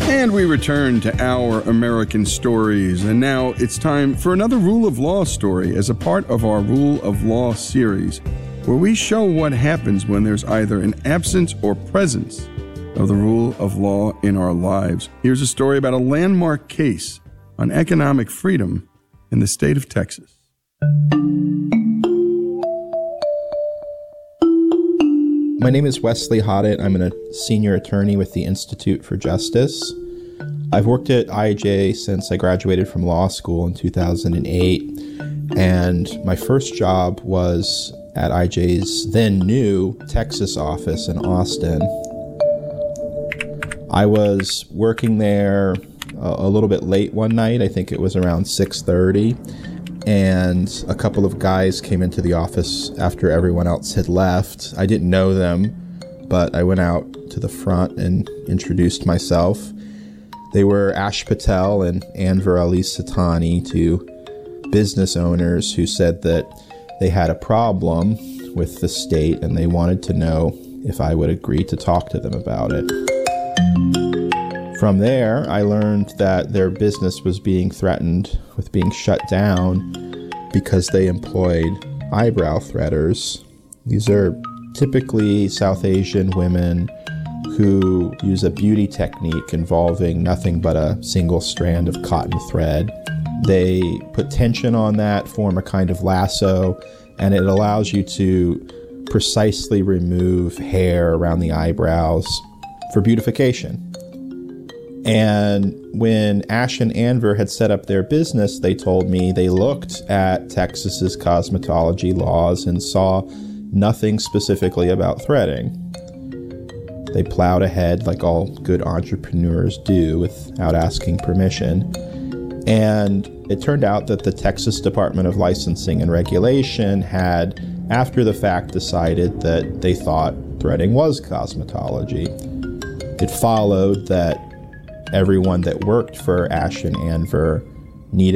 And we return to Our American Stories, and now it's time for another Rule of Law story as a part of our Rule of Law series, where we show what happens when there's either an absence or presence of the rule of law in our lives. Here's a story about a landmark case on economic freedom in the state of Texas. My name is Wesley Hoddett. I'm a senior attorney with the Institute for Justice. I've worked at IJ since I graduated from law school in 2008, and my first job was at IJ's then new Texas office in Austin. I was working there a little bit late one night. I think it was around 6:30. And a couple of guys came into the office after everyone else had left. I didn't know them, but I went out to the front and introduced myself. They were Ash Patel and Anver Ali Satani, two business owners who said that they had a problem with the state and they wanted to know if I would agree to talk to them about it. From there, I learned that their business was being threatened with being shut down because they employed eyebrow threaders. These are typically South Asian women who use a beauty technique involving nothing but a single strand of cotton thread. They put tension on that, form a kind of lasso, and it allows you to precisely remove hair around the eyebrows for beautification. And when Ash and Anver had set up their business, they told me they looked at Texas's cosmetology laws and saw nothing specifically about threading. They plowed ahead like all good entrepreneurs do without asking permission. And it turned out that the Texas Department of Licensing and Regulation had, after the fact, decided that they thought threading was cosmetology. It followed that everyone that worked for Ash and Anver